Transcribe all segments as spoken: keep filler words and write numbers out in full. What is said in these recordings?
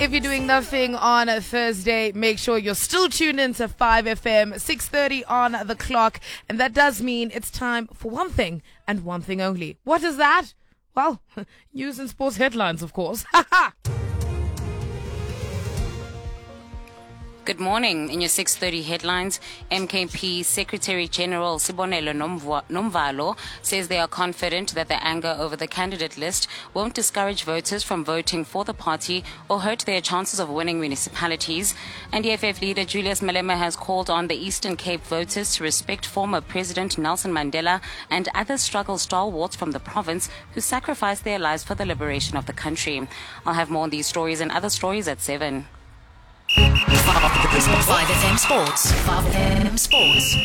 if you're doing nothing on a Thursday, make sure you're still tuned in to five F M, six thirty on the clock. And that does mean it's time for one thing and one thing only. What is that? Well, news and sports headlines, of course. Ha ha! Good morning. In your six thirty headlines, M K P Secretary General Sibonelo Nomva- Nomvalo says they are confident that the anger over the candidate list won't discourage voters from voting for the party or hurt their chances of winning municipalities. And E F F leader Julius Malema has called on the Eastern Cape voters to respect former President Nelson Mandela and other struggle stalwarts from the province who sacrificed their lives for the liberation of the country. I'll have more on these stories and other stories at seven. five F M Sports. five F M Sports.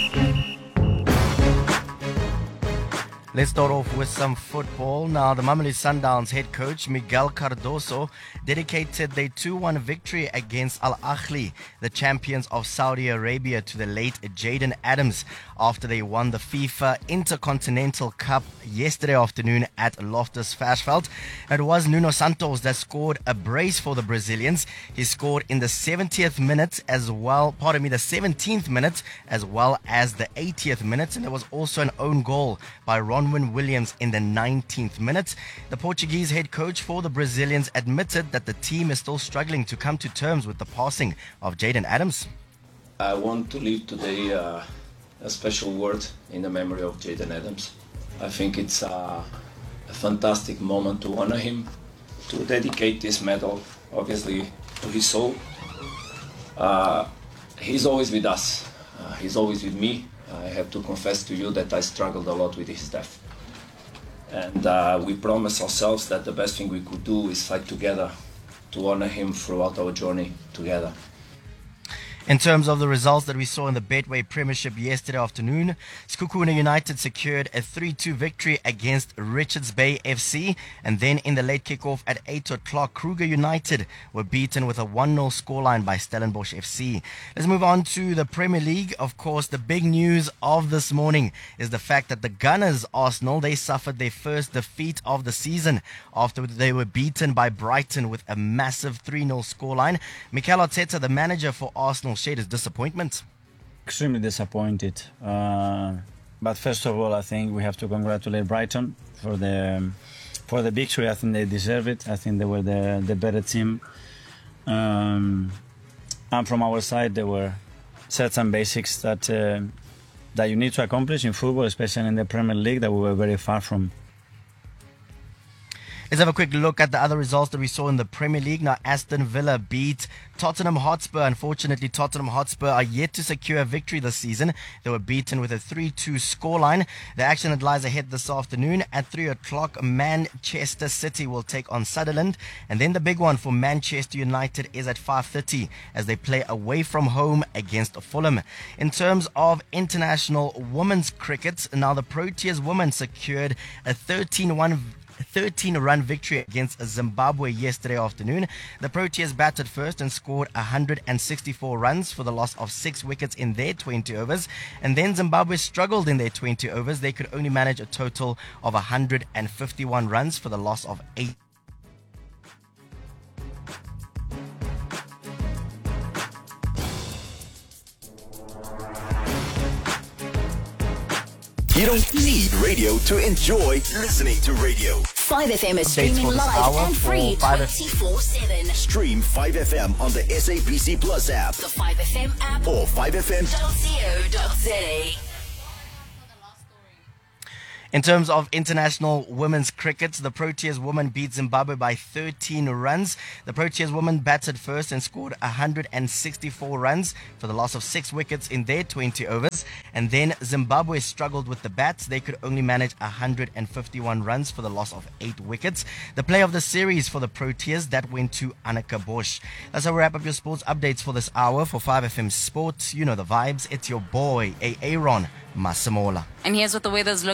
Let's start off with some football. Now, the Mamelodi Sundowns head coach Miguel Cardoso dedicated their two one victory against Al Ahly, the champions of Saudi Arabia, to the late Jaden Adams after they won the FIFA Intercontinental Cup yesterday afternoon at Loftus Versfeld. It was Nuno Santos that scored a brace for the Brazilians. He scored in the seventieth minute as well, pardon me, the seventeenth minute as well as the eightieth minute, and there was also an own goal by Ronwin Williams in the nineteenth minute. The Portuguese head coach for the Brazilians admitted that the team is still struggling to come to terms with the passing of Jaden Adams. I want to leave today uh, a special word in the memory of Jaden Adams. I think it's uh, a fantastic moment to honor him, to dedicate this medal, obviously, to his soul. Uh, he's always with us. Uh, he's always with me. I have to confess to you that I struggled a lot with his death. And uh, we promised ourselves that the best thing we could do is fight together to honor him throughout our journey together. In terms of the results that we saw in the Betway Premiership yesterday afternoon, Sekhukhune United secured a three two victory against Richards Bay F C. And then in the late kickoff at eight o'clock, Kruger United were beaten with a one nil scoreline by Stellenbosch F C. Let's move on to the Premier League. Of course, the big news of this morning is the fact that the Gunners, Arsenal, they suffered their first defeat of the season after they were beaten by Brighton with a massive three nil scoreline. Mikel Arteta, the manager for Arsenal, shared his disappointment. Extremely disappointed. Uh, but first of all, I think we have to congratulate Brighton for the for the victory. I think they deserve it. I think they were the the better team. Um, and from our side, there were certain basics that uh, that you need to accomplish in football, especially in the Premier League, that we were very far from. Let's have a quick look at the other results that we saw in the Premier League. Now, Aston Villa beat Tottenham Hotspur. Unfortunately, Tottenham Hotspur are yet to secure a victory this season. They were beaten with a three two scoreline. The action that lies ahead this afternoon at three o'clock, Manchester City will take on Sunderland. And then the big one for Manchester United is at five thirty as they play away from home against Fulham. In terms of international women's cricket, now the Proteas women secured a thirteen one thirteen-run victory against Zimbabwe yesterday afternoon. The Proteas batted first and scored one hundred sixty-four runs for the loss of six wickets in their twenty overs. And then Zimbabwe struggled in their twenty overs. They could only manage a total of one hundred fifty-one runs for the loss of eight. You don't need radio to enjoy listening to radio. five F M is Updates streaming for this live hour and for free five F- twenty-four seven. Stream five F M on the S A B C Plus app The five F M app or five F M. dot co dot za. In terms of international women's cricket, the Proteas women beat Zimbabwe by thirteen runs. The Proteas women batted first and scored one hundred sixty-four runs for the loss of six wickets in their twenty overs. And then Zimbabwe struggled with the bats. They could only manage one hundred fifty-one runs for the loss of eight wickets. The play of the series for the Proteas, that went to Annika Bosch. That's how we wrap up your sports updates for this hour. For five F M Sports, you know the vibes. It's your boy, Aaron Masemola. And here's what the weather's looking like for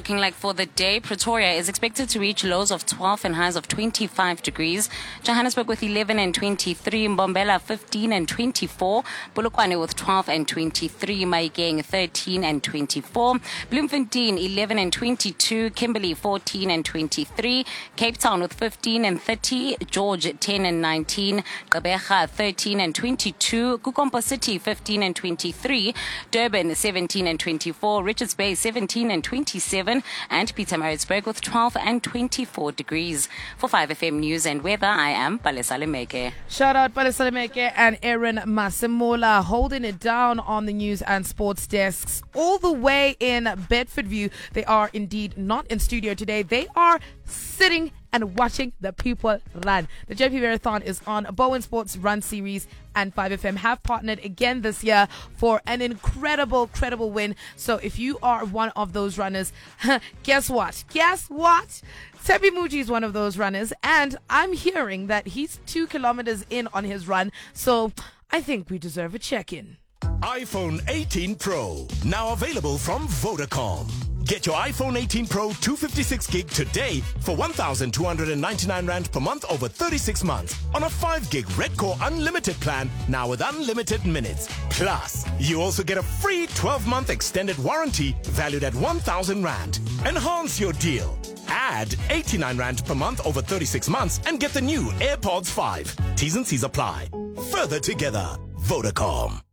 for the day. Pretoria is expected to reach lows of twelve and highs of twenty-five degrees. Johannesburg with eleven and twenty-three. Mbombela fifteen and twenty-four. Polokwane with twelve and twenty-three. Maikeng thirteen and twenty-four. Bloemfontein eleven and twenty-two. Kimberley fourteen and twenty-three. Cape Town with fifteen and thirty. George ten and nineteen. Gqeberha thirteen and twenty-two. Kukompo City fifteen and twenty-three. Durban seventeen and twenty-four. Richards Bay seventeen and twenty-seven. And Pietermaritzburg with twelve and twenty-four degrees. For five F M News and Weather, I am Palesa Lemeke. Shout out Palesa Lemeke and Aaron Masemola holding it down on the news and sports desks all the way in Bedfordview. They are indeed not in studio today. They are sitting and watching the people run. The J P Marathon is on. Bowen Sports Run Series and five F M have partnered again this year for an incredible, credible win. So if you are one of those runners, guess what? Guess what? Tepi Muji is one of those runners, and I'm hearing that he's two kilometers in on his run. So I think we deserve a check-in. iPhone eighteen Pro, now available from Vodacom. Get your iPhone eighteen Pro two fifty-six gig today for one thousand two hundred ninety-nine rand per month over thirty-six months on a five gig Red Core Unlimited plan, now with unlimited minutes. Plus, you also get a free twelve month extended warranty valued at one thousand rand. Enhance your deal. Add eighty-nine rand per month over thirty-six months and get the new AirPods five. T's and C's apply. Further together, Vodacom.